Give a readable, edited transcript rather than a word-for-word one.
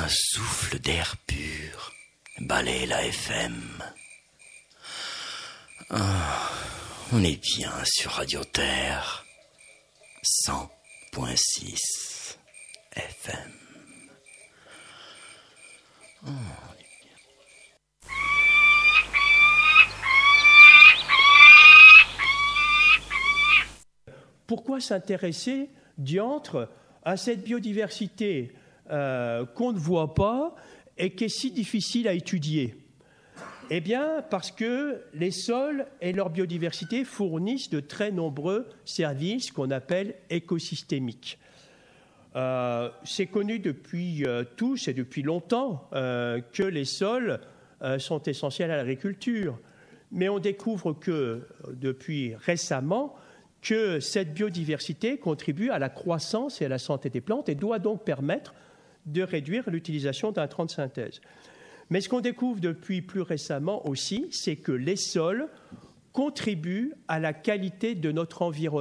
Un souffle d'air pur balaie la FM. On est bien sur Radio Terre 100.6 FM. Pourquoi s'intéresser, diantre, à cette biodiversité qu'on ne voit pas et qui est si difficile à étudier? Eh bien, parce que les sols et leur biodiversité fournissent de très nombreux services qu'on appelle écosystémiques. C'est connu depuis tous et depuis longtemps que les sols sont essentiels à l'agriculture. Mais on découvre que, depuis récemment, que cette biodiversité contribue à la croissance et à la santé des plantes et doit donc permettre de réduire l'utilisation d'intrants de synthèse. Mais ce qu'on découvre depuis plus récemment aussi, c'est que les sols contribuent à la qualité de notre environnement.